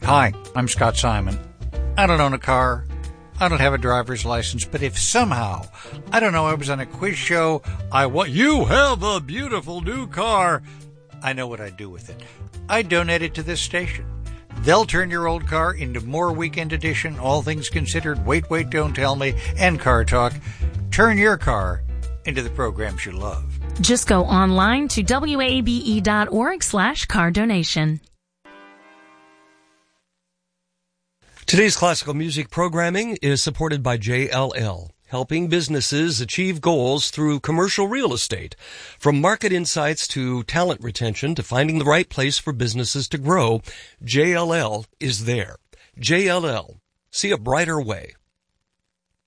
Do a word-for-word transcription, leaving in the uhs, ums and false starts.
Hi, I'm Scott Simon. I don't own a car. I don't have a driver's license, but if somehow, I don't know, I was on a quiz show, I want, you have a beautiful new car, I know what I'd do with it. I'd donate it to this station. They'll turn your old car into more Weekend Edition, All Things Considered, Wait, Wait, Don't Tell Me, and Car Talk. Turn your car into the programs you love. Just go online to W A B E dot org slash car donation. Today's classical music programming is supported by J L L, helping businesses achieve goals through commercial real estate. From market insights to talent retention to finding the right place for businesses to grow, J L L is there. J L L. See a brighter way.